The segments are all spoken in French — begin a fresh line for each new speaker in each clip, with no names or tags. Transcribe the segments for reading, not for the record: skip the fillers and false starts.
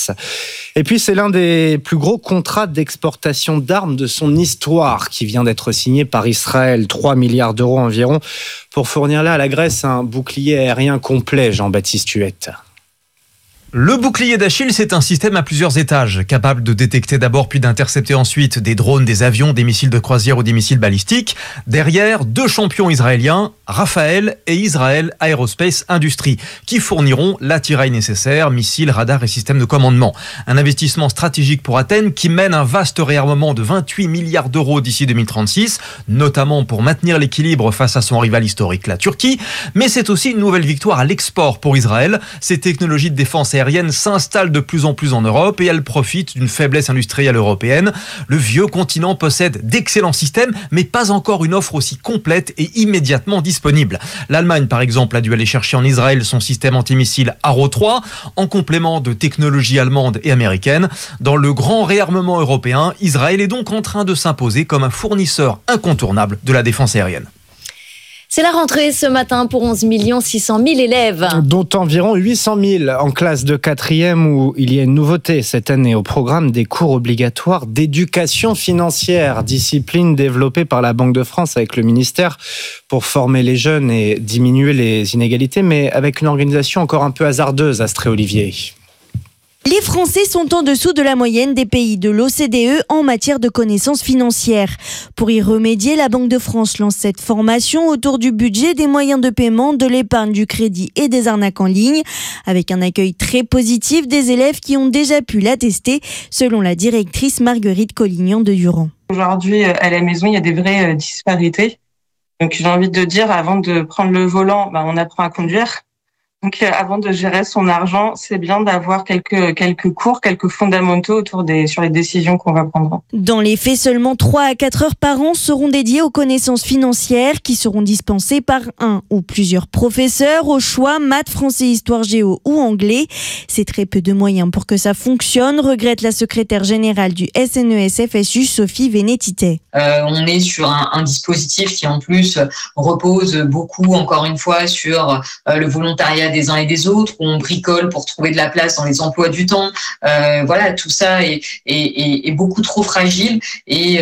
mars. Et puis c'est l'un des plus gros contrats d'exportation d'armes de son histoire qui vient d'être signé par Israël, 3 milliards d'euros environ, pour fournir là à la Grèce un bouclier aérien complet, Jean-Baptiste Huette.
Le bouclier d'Achille, c'est un système à plusieurs étages, capable de détecter d'abord puis d'intercepter ensuite des drones, des avions, des missiles de croisière ou des missiles balistiques. Derrière, 2 champions israéliens, Rafael et Israel Aerospace Industries, qui fourniront l'attirail nécessaire, missiles, radars et systèmes de commandement. Un investissement stratégique pour Athènes qui mène un vaste réarmement de 28 milliards d'euros d'ici 2036, notamment pour maintenir l'équilibre face à son rival historique, la Turquie. Mais c'est aussi une nouvelle victoire à l'export pour Israël. Ces technologies de défense aérienne s'installe de plus en plus en Europe et elle profite d'une faiblesse industrielle européenne. Le vieux continent possède d'excellents systèmes, mais pas encore une offre aussi complète et immédiatement disponible. L'Allemagne, par exemple, a dû aller chercher en Israël son système antimissile Arrow 3, en complément de technologies allemandes et américaines. Dans le grand réarmement européen, Israël est donc en train de s'imposer comme un fournisseur incontournable de la défense aérienne.
C'est la rentrée ce matin pour 11 600 000 élèves.
Dont environ 800 000 en classe de 4e où il y a une nouveauté cette année au programme des cours obligatoires d'éducation financière, discipline développée par la Banque de France avec le ministère pour former les jeunes et diminuer les inégalités, mais avec une organisation encore un peu hasardeuse, Astrée Olivier.
Les Français sont en dessous de la moyenne des pays de l'OCDE en matière de connaissances financières. Pour y remédier, la Banque de France lance cette formation autour du budget, des moyens de paiement, de l'épargne, du crédit et des arnaques en ligne, avec un accueil très positif des élèves qui ont déjà pu l'attester, selon la directrice Marguerite Collignon de Durand.
Aujourd'hui, à la maison, il y a des vraies disparités. Donc j'ai envie de dire, avant de prendre le volant, on apprend à conduire. Donc, avant de gérer son argent, c'est bien d'avoir quelques cours, quelques fondamentaux sur les décisions qu'on va prendre.
Dans les faits, seulement 3 à 4 heures par an seront dédiées aux connaissances financières qui seront dispensées par un ou plusieurs professeurs au choix maths, français, histoire, géo ou anglais. C'est très peu de moyens pour que ça fonctionne, regrette la secrétaire générale du SNES-FSU, Sophie Vénétité.
On est sur un dispositif qui en plus repose beaucoup, encore une fois, sur le volontariat des uns et des autres, où on bricole pour trouver de la place dans les emplois du temps. Tout ça est beaucoup trop fragile et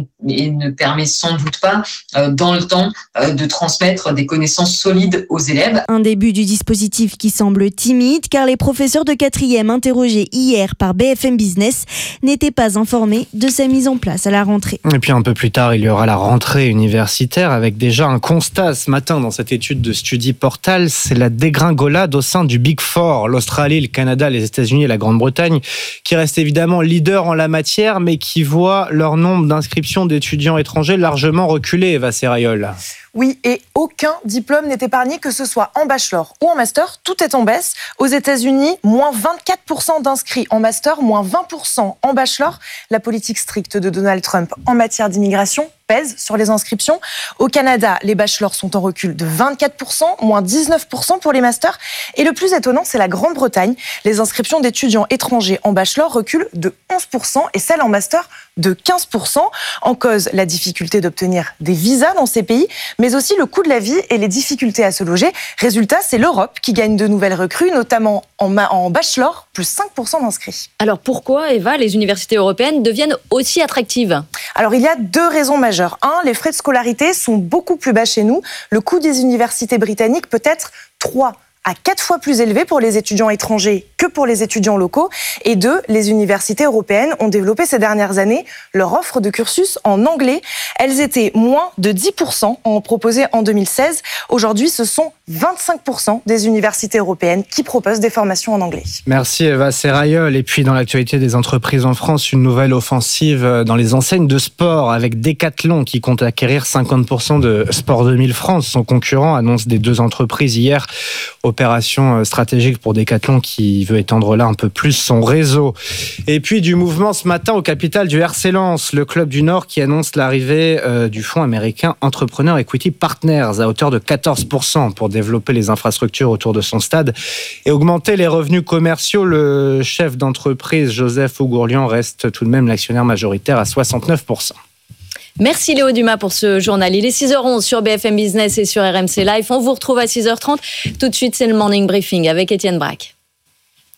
ne permet sans doute pas, dans le temps, de transmettre des connaissances solides aux élèves.
Un début du dispositif qui semble timide, car les professeurs de 4e interrogés hier par BFM Business n'étaient pas informés de sa mise en place à la rentrée.
Et puis un peu plus tard, il y aura la rentrée universitaire avec déjà un constat ce matin dans cette étude de StudyPortal, c'est la dégringolade au sein du Big Four, l'Australie, le Canada, les États-Unis et la Grande-Bretagne, qui restent évidemment leaders en la matière, mais qui voient leur nombre d'inscriptions d'étudiants étrangers largement reculer, Eva Serrayol.
Oui, et aucun diplôme n'est épargné, que ce soit en bachelor ou en master, tout est en baisse. Aux États-Unis, moins 24% d'inscrits en master, moins 20% en bachelor. La politique stricte de Donald Trump en matière d'immigration pèse sur les inscriptions. Au Canada, les bachelors sont en recul de 24%, moins 19% pour les masters. Et le plus étonnant, c'est la Grande-Bretagne. Les inscriptions d'étudiants étrangers en bachelor reculent de 11% et celles en master de 15%. En cause, la difficulté d'obtenir des visas dans ces pays, mais aussi le coût de la vie et les difficultés à se loger. Résultat, c'est l'Europe qui gagne de nouvelles recrues, notamment en bachelor, plus 5% d'inscrits.
Alors pourquoi, Eva, les universités européennes deviennent aussi attractives ?
Alors il y a 2 raisons majeures. 1, les frais de scolarité sont beaucoup plus bas chez nous. Le coût des universités britanniques peut être 3 à 4 fois plus élevé pour les étudiants étrangers que pour les étudiants locaux. Et 2, les universités européennes ont développé ces dernières années leur offre de cursus en anglais. Elles étaient moins de 10% en proposé en 2016. Aujourd'hui, ce sont 25% des universités européennes qui proposent des formations en anglais.
Merci Eva Serrayol. Et puis dans l'actualité des entreprises en France, une nouvelle offensive dans les enseignes de sport avec Decathlon qui compte acquérir 50% de Sport 2000 France. Son concurrent annonce des 2 entreprises hier. Opération stratégique pour Decathlon qui veut étendre là un peu plus son réseau. Et puis du mouvement ce matin au capital du RC Lens, le club du Nord qui annonce l'arrivée du fonds américain Entrepreneur Equity Partners à hauteur de 14% pour développer les infrastructures autour de son stade et augmenter les revenus commerciaux. Le chef d'entreprise Joseph Ougourlian reste tout de même l'actionnaire majoritaire à 69%.
Merci Léo Dumas pour ce journal. Il est 6h11 sur BFM Business et sur RMC Live. On vous retrouve à 6h30. Tout de suite, c'est le Morning Briefing avec Étienne Braque.